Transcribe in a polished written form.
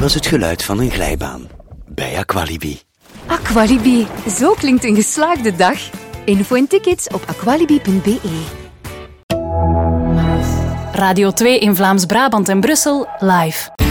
was het geluid van een glijbaan bij Aqualibi. Aqualibi, zo klinkt een geslaagde dag. Info en tickets op aqualibi.be. Radio 2 in Vlaams-Brabant en Brussel live.